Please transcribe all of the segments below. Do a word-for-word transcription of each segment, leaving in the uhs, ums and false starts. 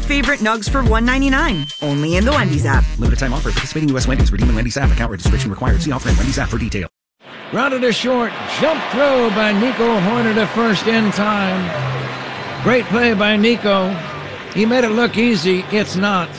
favorite nugs for one ninety-nine. Only in the Wendy's app. Limited time offer. Participating U S Wendy's. Redeem in Wendy's app. Account registration required. See offer in Wendy's app for detail. Grounded to short. Jump throw by Nico Horner to first in time. Great play by Nico. He made it look easy. It's not.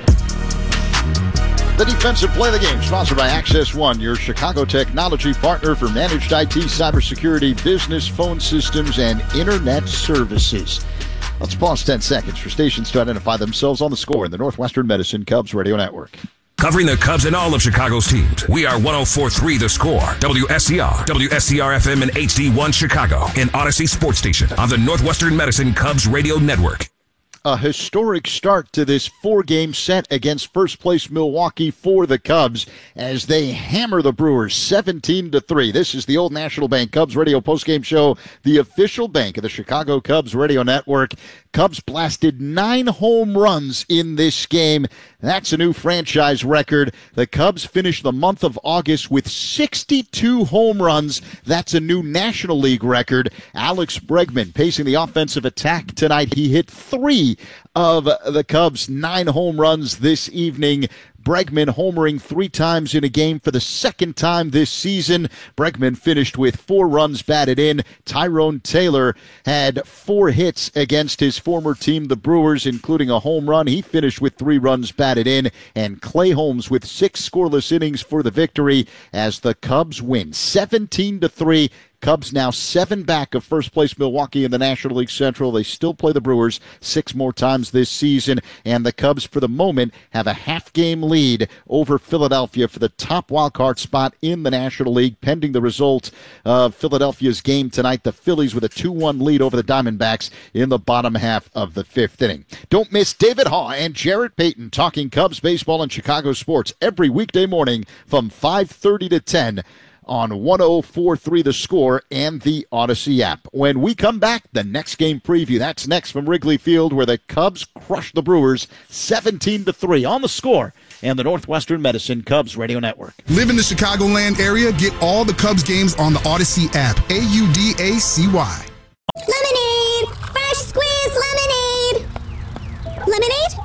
The defensive play of the game, sponsored by Access One, your Chicago technology partner for managed I T, cybersecurity, business, phone systems, and internet services. Let's pause ten seconds for stations to identify themselves on the score in the Northwestern Medicine Cubs Radio Network. Covering the Cubs and all of Chicago's teams, we are one oh four point three The Score, W S C R, W S C R F M, and H D one Chicago, and Odyssey Sports Station on the Northwestern Medicine Cubs Radio Network. A historic start to this four-game set against first-place Milwaukee for the Cubs as they hammer the Brewers seventeen to three. This is the Old National Bank Cubs Radio postgame show, the official bank of the Chicago Cubs Radio Network. Cubs blasted nine home runs in this game. That's a new franchise record. The Cubs finished the month of August with sixty-two home runs. That's a new National League record. Alex Bregman pacing the offensive attack tonight. He hit three of the Cubs' nine home runs this evening. Bregman homering three times in a game for the second time this season. Bregman finished with four runs batted in. Tyrone Taylor had four hits against his former team, the Brewers, including a home run. He finished with three runs batted in. And Clay Holmes with six scoreless innings for the victory as the Cubs win seventeen to three. Cubs now seven back of first-place Milwaukee in the National League Central. They still play the Brewers six more times this season, and the Cubs, for the moment, have a half-game lead over Philadelphia for the top wildcard spot in the National League, pending the result of Philadelphia's game tonight. The Phillies with a two one lead over the Diamondbacks in the bottom half of the fifth inning. Don't miss David Haugh and Jarrett Payton talking Cubs baseball and Chicago sports every weekday morning from five thirty to ten. On one oh four point three The Score and the Odyssey app. When we come back, the next game preview. That's next from Wrigley Field, where the Cubs crushed the Brewers seventeen to three on The Score and the Northwestern Medicine Cubs Radio Network. Live in the Chicagoland area? Get all the Cubs games on the Odyssey app. A U D A C Y. Lemonade! Fresh squeezed lemonade! Lemonade?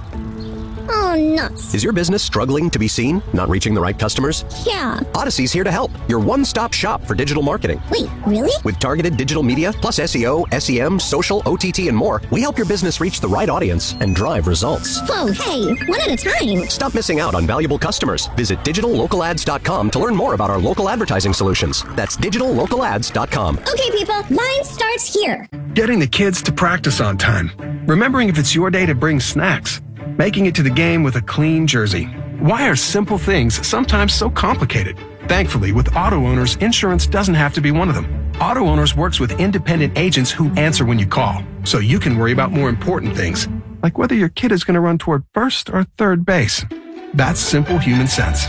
Oh, nuts. Is your business struggling to be seen? Not reaching the right customers? Yeah. Odyssey's here to help. Your one-stop shop for digital marketing. Wait, really? With targeted digital media, plus S E O, S E M, social, O T T, and more, we help your business reach the right audience and drive results. Whoa, hey, one at a time. Stop missing out on valuable customers. Visit digital local ads dot com to learn more about our local advertising solutions. That's digital local ads dot com. Okay, people, mine starts here. Getting the kids to practice on time. Remembering if it's your day to bring snacks. Making it to the game with a clean jersey. Why are simple things sometimes so complicated? Thankfully, with Auto Owners, insurance doesn't have to be one of them. Auto Owners works with independent agents who answer when you call, so you can worry about more important things, like whether your kid is going to run toward first or third base. That's simple human sense.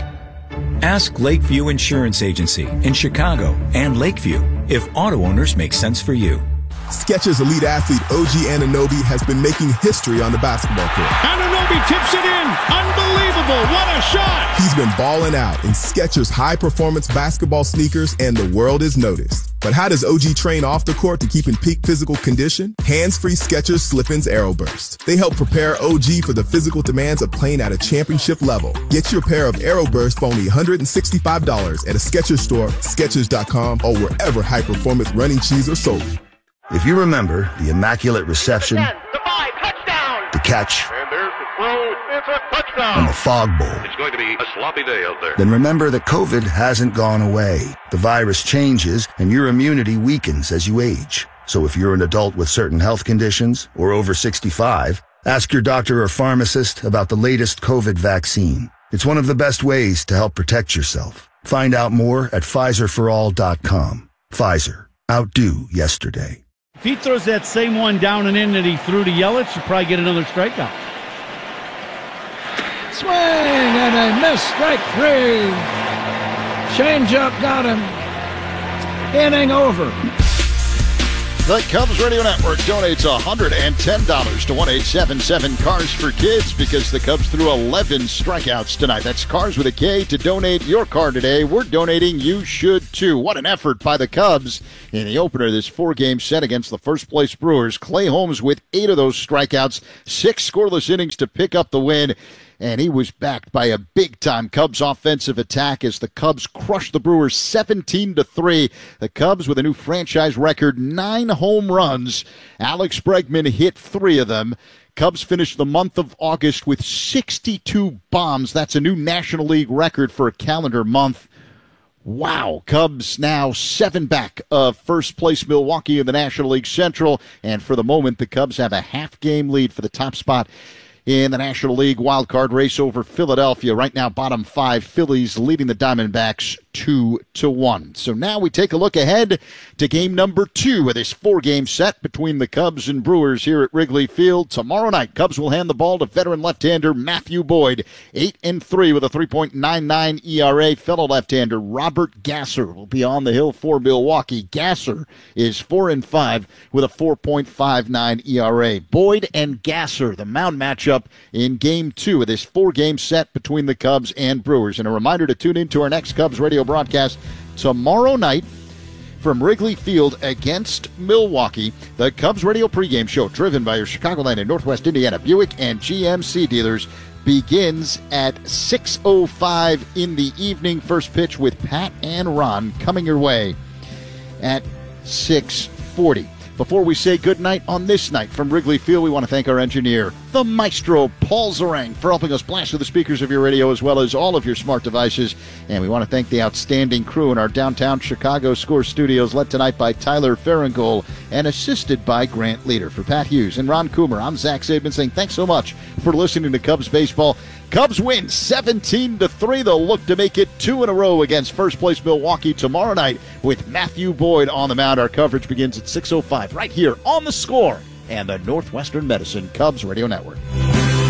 Ask Lakeview Insurance Agency in Chicago and Lakeview if Auto Owners make sense for you. Skechers elite athlete O G Anunoby has been making history on the basketball court. Anunoby tips it in. Unbelievable. What a shot. He's been balling out in Skechers high-performance basketball sneakers, and the world is noticed. But how does O G train off the court to keep in peak physical condition? Hands-free Skechers Slip-ins Aeroburst. They help prepare O G for the physical demands of playing at a championship level. Get your pair of Aeroburst for only one hundred sixty-five dollars at a Skechers store, Skechers dot com, or wherever high-performance running shoes are sold. If you remember the immaculate reception, ten, the five, touchdown. The catch, And there's the throw. It's a touchdown. and the fog bowl, It's going to be a sloppy day out there. then remember that COVID hasn't gone away. The virus changes and your immunity weakens as you age. So if you're an adult with certain health conditions or over sixty-five, ask your doctor or pharmacist about the latest COVID vaccine. It's one of the best ways to help protect yourself. Find out more at Pfizer for all dot com. Pfizer. Outdo yesterday. If he throws that same one down and in that he threw to Yelich, he'll probably get another strikeout. Swing and a miss, strike three. Change up got him. Inning over. The Cubs Radio Network donates one hundred ten dollars to one eight seven seven Cars for Kids because the Cubs threw eleven strikeouts tonight. That's Cars with a K. To donate your car today, we're donating. You should too. What an effort by the Cubs in the opener of this four-game set against the first-place Brewers. Clay Holmes with eight of those strikeouts, six scoreless innings to pick up the win. And he was backed by a big-time Cubs offensive attack as the Cubs crushed the Brewers seventeen to three. The Cubs with a new franchise record, nine home runs. Alex Bregman hit three of them. Cubs finished the month of August with sixty-two bombs. That's a new National League record for a calendar month. Wow, Cubs now seven back of first-place Milwaukee in the National League Central. And for the moment, the Cubs have a half-game lead for the top spot in the National League wildcard race over Philadelphia. Right now, bottom five, Phillies leading the Diamondbacks two to one. So now we take a look ahead to game number two of this four-game set between the Cubs and Brewers here at Wrigley Field. Tomorrow night, Cubs will hand the ball to veteran left-hander Matthew Boyd, eight and three with a three point nine nine E R A. Fellow left-hander Robert Gasser will be on the hill for Milwaukee. Gasser is four and five with a four point five nine E R A. Boyd and Gasser, the mound matchup in game two of this four-game set between the Cubs and Brewers. And a reminder to tune in to our next Cubs radio broadcast tomorrow night from Wrigley Field against Milwaukee. The Cubs radio pregame show, driven by your Chicagoland and Northwest Indiana Buick and G M C dealers, begins at six oh five in the evening. First pitch with Pat and Ron coming your way at six forty. Before we say goodnight on this night from Wrigley Field, we want to thank our engineer, the maestro, Paul Zarang, for helping us blast through the speakers of your radio as well as all of your smart devices. And we want to thank the outstanding crew in our downtown Chicago Score Studios, led tonight by Tyler Farringole and assisted by Grant Leader. For Pat Hughes and Ron Coomer, I'm Zach Sabin saying thanks so much for listening to Cubs Baseball. Cubs win seventeen to three. They'll look to make it two in a row against first-place Milwaukee tomorrow night with Matthew Boyd on the mound. Our coverage begins at six oh five right here on The Score and the Northwestern Medicine Cubs Radio Network.